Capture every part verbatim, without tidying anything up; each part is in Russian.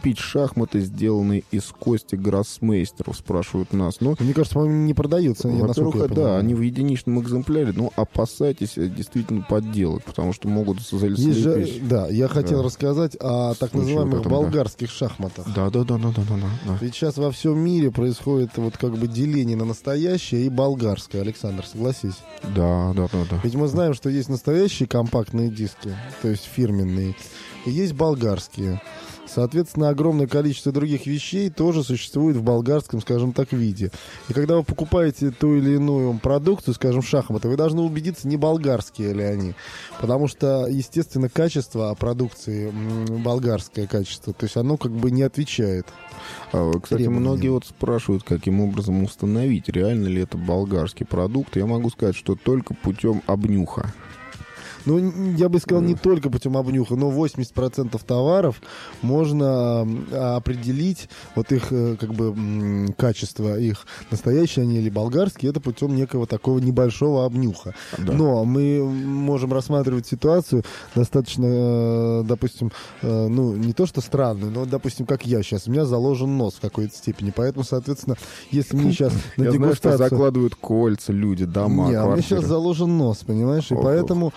купить шахматы, сделанные из кости гроссмейстеров, спрашивают нас. Но, мне кажется, по-моему, не продаются. во-первых, да, они в единичном экземпляре, но опасайтесь действительно подделок, потому что могут залезть. Же, да, я хотел да. рассказать о так Случай называемых вот этом, болгарских да. шахматах. Да, да, да, да, да, да, да. Ведь сейчас во всем мире происходит вот как бы деление на настоящее и болгарское, Александр, согласись. Да, да, да, да. Ведь мы знаем, что есть настоящие компактные диски, то есть фирменные, и есть болгарские. Соответственно, огромное количество других вещей тоже существует в болгарском, скажем так, виде. И когда вы покупаете ту или иную продукцию, скажем, шахматы, вы должны убедиться, не болгарские ли они. Потому что, естественно, качество продукции, болгарское качество, то есть оно как бы не отвечает. А, кстати, многие вот спрашивают, каким образом установить, реально ли это болгарский продукт. Я могу сказать, что только путем обнюха. Ну, я бы сказал, не только путем обнюха, но восемьдесят процентов товаров можно определить, вот их, как бы, качество их, настоящие они или болгарские, это путем некого такого небольшого обнюха. Да. Но мы можем рассматривать ситуацию достаточно, допустим, ну, не то что странную, но, допустим, как я сейчас, у меня заложен нос в какой-то степени, поэтому, соответственно, если мне сейчас на дегустацию... Я знаю, что закладывают кольца люди, дома, квартиры. Не, у меня сейчас заложен нос, понимаешь, и поэтому...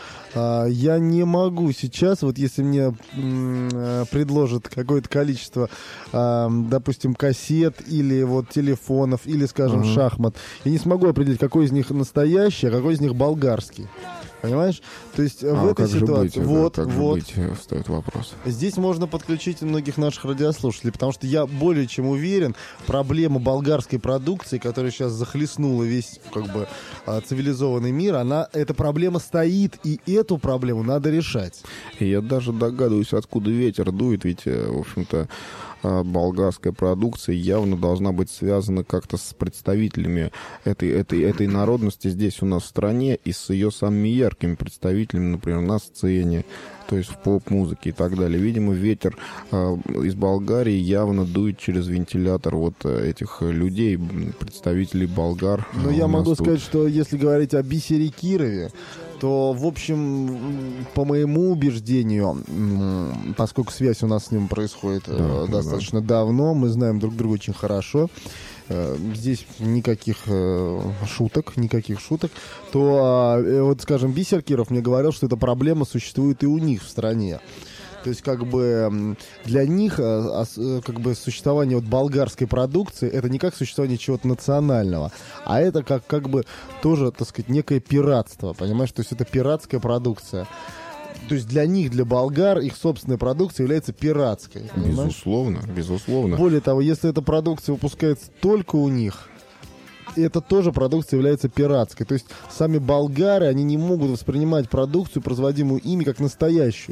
Я не могу сейчас, вот если мне м, предложат какое-то количество, э, допустим, кассет или вот телефонов, или, скажем, uh-huh. шахмат, я не смогу определить, какой из них настоящий, а какой из них болгарский. Понимаешь? То есть а в этой как ситуации... Же быть, вот, да, как вот. же быть, встает вопрос. Здесь можно подключить многих наших радиослушателей, потому что я более чем уверен, проблема болгарской продукции, которая сейчас захлестнула весь как бы цивилизованный мир, она, эта проблема стоит, и эту проблему надо решать. И я даже догадываюсь, откуда ветер дует, ведь, в общем-то, болгарская продукция явно должна быть связана как-то с представителями этой, этой, этой народности здесь у нас в стране и с ее самыми яркими представителями, например, на сцене, то есть в поп-музыке и так далее. Видимо, ветер э, из Болгарии явно дует через вентилятор вот этих людей, представителей болгар. Но я могу тут... сказать, что если говорить о Бисере Кирове, то, в общем, по моему убеждению, поскольку связь у нас с ним происходит да, э, достаточно да. давно, мы знаем друг друга очень хорошо, э, здесь никаких э, шуток, никаких шуток, то, э, вот, скажем, Бисер Киров мне говорил, что эта проблема существует и у них в стране. То есть, как бы, для них как бы существование вот болгарской продукции это не как существование чего-то национального, а это как, как бы тоже, так сказать, некое пиратство, понимаешь? То есть это пиратская продукция. То есть для них, для болгар, их собственная продукция является пиратской. Понимаешь? Безусловно, безусловно. Более того, если эта продукция выпускается только у них, это тоже продукция является пиратской. То есть сами болгары, они не могут воспринимать продукцию, производимую ими, как настоящую.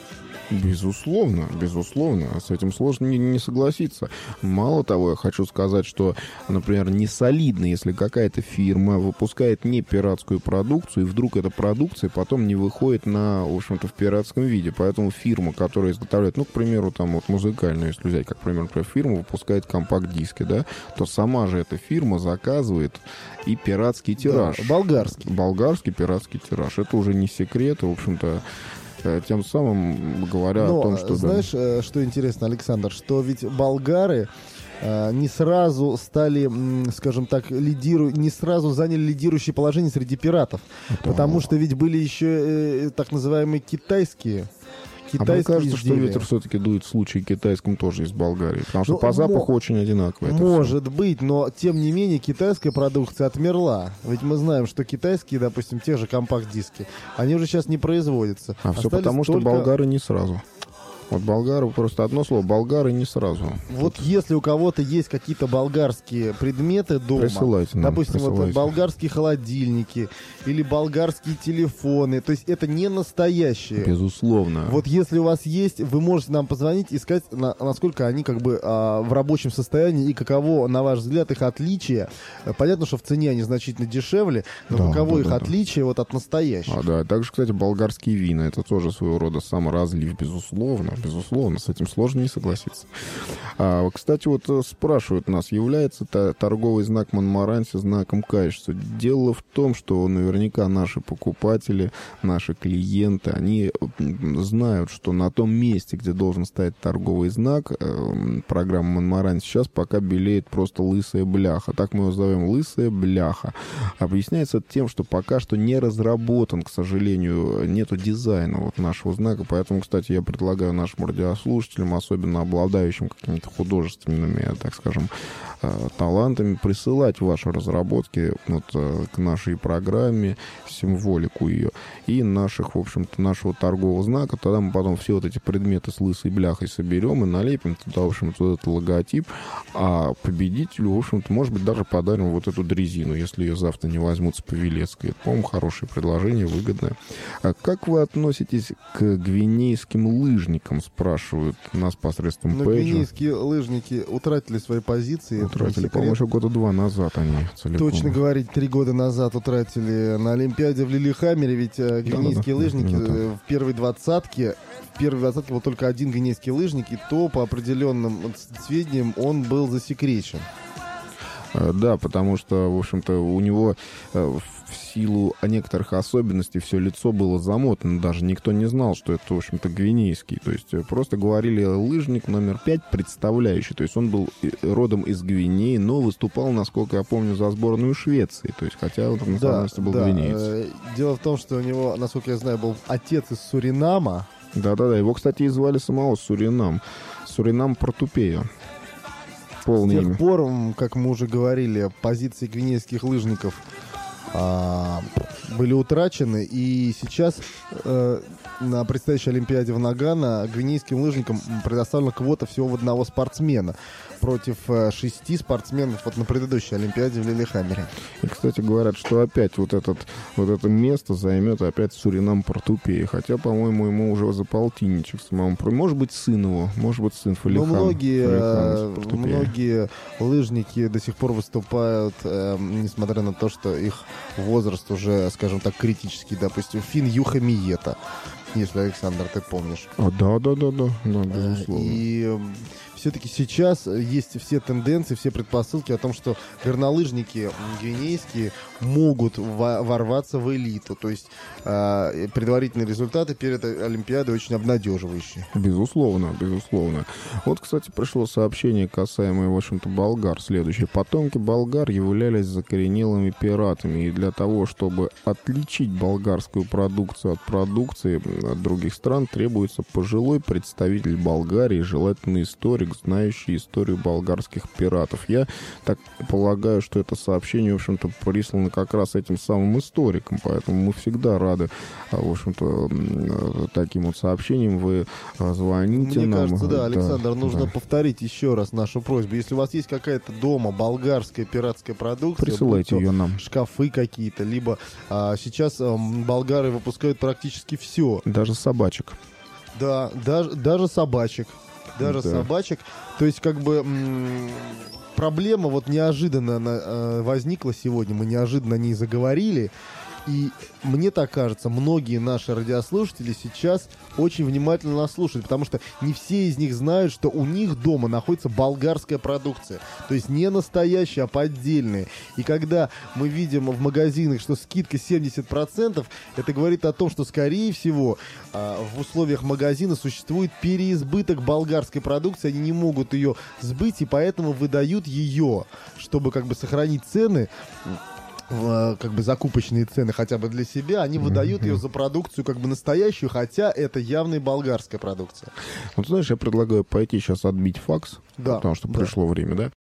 Безусловно, безусловно. С этим сложно не, не согласиться. Мало того, я хочу сказать, что, например, не солидно, если какая-то фирма выпускает не пиратскую продукцию, и вдруг эта продукция потом не выходит на, в общем-то, в пиратском виде. Поэтому фирма, которая изготавливает, ну, к примеру, там вот музыкальную, если взять, как пример, например, фирма выпускает компакт-диски, да, то сама же эта фирма заказывает и пиратский тираж. Да, болгарский. Болгарский пиратский тираж. Это уже не секрет, в общем-то, тем самым говоря Но, о том, что... знаешь, да. что интересно, Александр, что ведь болгары э, не сразу стали, скажем так, лидиру... не сразу заняли лидирующее положение среди пиратов. Да. Потому что ведь были еще э, так называемые китайские... А мне кажется, изделия. Что ветер все-таки дует в случае китайском тоже из Болгарии. Потому что ну, по запаху очень одинаково. Может это быть, но тем не менее китайская продукция отмерла. Ведь мы знаем, что китайские, допустим, те же компакт-диски, они уже сейчас не производятся. А все потому, только... что болгары не сразу. Вот болгары, просто одно слово, болгары не сразу. Вот тут... если у кого-то есть какие-то болгарские предметы дома, присылайте нам, допустим, присылайте. Вот болгарские холодильники или болгарские телефоны, то есть это не настоящие. Безусловно. Вот если у вас есть, вы можете нам позвонить и сказать, на, насколько они как бы а, в рабочем состоянии и каково, на ваш взгляд, их отличие. Понятно, что в цене они значительно дешевле, но да, каково да, их да, отличие да. вот от настоящих. А, да, также, кстати, болгарские вина, это тоже своего рода саморазлив, безусловно. безусловно, с этим сложно не согласиться. А, кстати, вот спрашивают нас, является торговый знак Монмаранси знаком качества? Дело в том, что наверняка наши покупатели, наши клиенты, они знают, что на том месте, где должен стоять торговый знак, э, программа Монмаранси, сейчас пока белеет просто лысая бляха. Так мы его зовем, лысая бляха. Объясняется тем, что пока что не разработан, к сожалению, нету дизайна вот нашего знака. Поэтому, кстати, я предлагаю нашим радиослушателям, особенно обладающим какими-то художественными, так скажем, талантами, присылать ваши разработки вот, к нашей программе, символику ее и наших, в общем-то, нашего торгового знака. Тогда мы потом все вот эти предметы с лысой бляхой соберем и налепим туда, в общем-то, вот этот логотип. А победителю, в общем-то, может быть, даже подарим вот эту дрезину, если ее завтра не возьмут с Павелецкой. Это, по-моему, хорошее предложение, выгодное. А как вы относитесь к гвинейским лыжникам, спрашивают нас посредством Но пейджа. гвинейские лыжники утратили свои позиции. Утратили, по-моему, еще года два назад они целиком. Точно говорить, три года назад утратили на Олимпиаде в Лилихаммере, ведь гвинейские да, да, лыжники да, в первой двадцатке, в первой двадцатке был только один гвинейский лыжник, и то по определенным сведениям он был засекречен. Да, потому что, в общем-то, у него в силу некоторых особенностей все лицо было замотано. Даже никто не знал, что это, в общем-то, гвинейский. То есть просто говорили лыжник номер пять, представляющий. То есть он был родом из Гвинеи, но выступал, насколько я помню, за сборную Швеции. То есть хотя он по национальности был да. гвинеец. Дело в том, что у него, насколько я знаю, был отец из Суринама. Да-да-да, его, кстати, и звали самого Суринам. Суринам Портупея. С тех пор, как мы уже говорили, позиции гвинейских лыжников а, были утрачены, и сейчас а, на предстоящей Олимпиаде в Нагано гвинейским лыжникам предоставлена квота всего в одного спортсмена против а, шести спортсменов вот на предыдущей Олимпиаде в Лилихаммере. И, кстати, говорят, что опять вот, этот, вот это место займет опять Суринам Портупея, хотя, по-моему, ему уже за полтинничек самому. Может быть, сын его, может быть, сын Фалихан. Но многие, многие лыжники до сих пор выступают, э, несмотря на то, что их возраст уже, скажем так, критический. Допустим, Фин Юха Миета, если, Александр, ты помнишь. А, да, да, да, да, да, безусловно. И все-таки сейчас есть все тенденции, все предпосылки о том, что горнолыжники гвинейские могут во- ворваться в элиту. То есть э, предварительные результаты перед Олимпиадой очень обнадеживающие. Безусловно, безусловно. Вот, кстати, пришло сообщение, касаемое, в общем-то, болгар. Следующее. Потомки болгар являлись закоренелыми пиратами. И для того, чтобы отличить болгарскую продукцию от продукции других стран, требуется пожилой представитель Болгарии, желательно историк, знающий историю болгарских пиратов. Я так полагаю, что это сообщение, в общем-то, прислано как раз этим самым историкам, поэтому мы всегда рады, в общем-то, таким вот сообщениям. Вы звоните Мне нам. Мне кажется, да, Александр, да, нужно да. повторить еще раз нашу просьбу. Если у вас есть какая-то дома болгарская пиратская продукция, присылайте ее нам. Шкафы какие-то, либо а, сейчас а, болгары выпускают практически все. Даже собачек. Да, даже, даже собачек. Даже да. собачек. То есть, как бы, м- проблема вот неожиданно она, э, возникла сегодня. Мы неожиданно о ней заговорили. И мне так кажется, многие наши радиослушатели сейчас очень внимательно нас слушают, потому что не все из них знают, что у них дома находится болгарская продукция. То есть не настоящая, а поддельная. И когда мы видим в магазинах, что скидка семьдесят процентов, это говорит о том, что, скорее всего, в условиях магазина существует переизбыток болгарской продукции. Они не могут ее сбыть, и поэтому выдают ее, чтобы как бы сохранить цены, как бы закупочные цены хотя бы для себя, они выдают mm-hmm. ее за продукцию как бы настоящую, хотя это явно и болгарская продукция. Вот знаешь, я предлагаю пойти сейчас отбить факс, да, потому что да. пришло время, да?